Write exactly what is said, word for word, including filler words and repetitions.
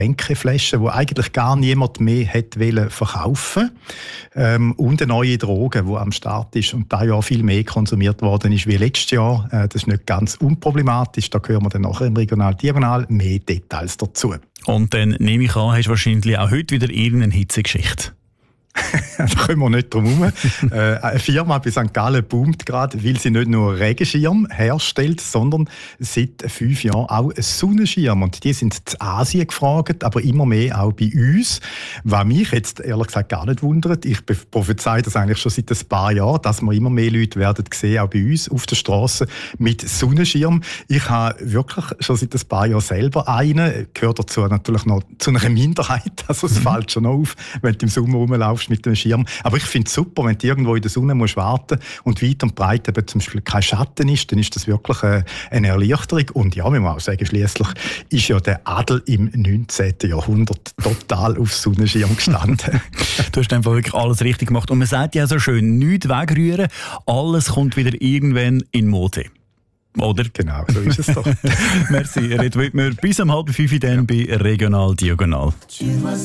Getränkenflaschen, die eigentlich gar niemand mehr hätte verkaufen ähm, und eine neue Droge, die am Start ist und dieses Jahr viel mehr konsumiert worden ist wie letztes Jahr. Äh, das ist nicht ganz unproblematisch, da hören wir dann nachher im Regional-Diagonal mehr Details dazu. Und dann nehme ich an, hast du wahrscheinlich auch heute wieder irgendeine Hitzegeschichte. Da kommen wir nicht drum herum. äh, eine Firma bei Sankt Gallen boomt gerade, weil sie nicht nur Regenschirm herstellt, sondern seit fünf Jahren auch einen Sonnenschirm. Und die sind in Asien gefragt, aber immer mehr auch bei uns. Was mich jetzt ehrlich gesagt gar nicht wundert, ich prophezei das eigentlich schon seit ein paar Jahren, dass wir immer mehr Leute werden sehen, auch bei uns auf der Straße mit Sonnenschirm. Ich habe wirklich schon seit ein paar Jahren selber einen, gehört dazu natürlich noch zu einer Minderheit, also es mhm. fällt schon auf, wenn du im Sommer rumlaufst mit dem Schirm. Aber ich finde es super, wenn du irgendwo in der Sonne musst warten und weit und breit eben zum Beispiel kein Schatten ist, dann ist das wirklich eine, eine Erleichterung. Und ja, man muss auch sagen, schliesslich ist ja der Adel im neunzehnten Jahrhundert total auf Sonnenschirm gestanden. Du hast einfach wirklich alles richtig gemacht. Und man sagt ja so schön, nichts wegrühren, alles kommt wieder irgendwann in Mode. Oder? Genau, so ist es doch. Merci, Red Wittmer. Bis um halb fünf dann bei Regional Diagonal.